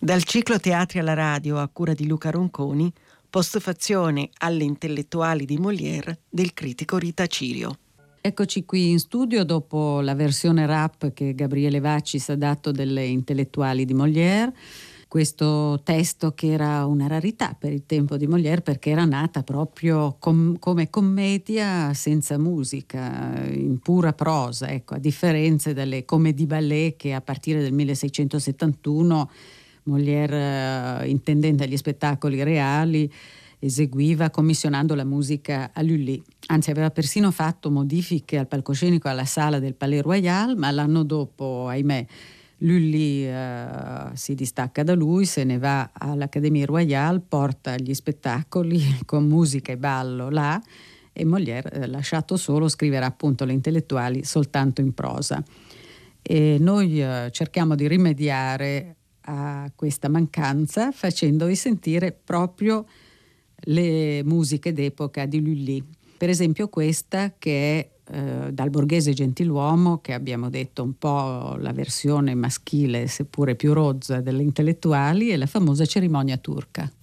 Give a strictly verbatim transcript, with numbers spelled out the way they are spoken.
Dal ciclo Teatri alla radio a cura di Luca Ronconi, postfazione alle intellettuali di Molière del critico Rita Cirio. Eccoci qui in studio dopo la versione rap che Gabriele Vaccis ha dato delle intellettuali di Molière. Questo testo che era una rarità per il tempo di Molière perché era nata proprio com- come commedia senza musica, in pura prosa, ecco, a differenza delle commedie ballet che a partire del milleseicentosettantuno Molière, eh, intendente agli spettacoli reali, eseguiva commissionando la musica a Lully. Anzi, aveva persino fatto modifiche al palcoscenico alla sala del Palais Royal, ma l'anno dopo, ahimè, Lully uh, si distacca da lui, se ne va all'Académie Royale, porta gli spettacoli con musica e ballo là, e Molière, eh, lasciato solo, scriverà appunto le intellettuali soltanto in prosa. E noi uh, cerchiamo di rimediare a questa mancanza facendovi sentire proprio le musiche d'epoca di Lully. Per esempio questa che è eh, dal Borghese Gentiluomo, che abbiamo detto un po' la versione maschile seppure più rozza delle intellettuali, e la famosa Cerimonia turca.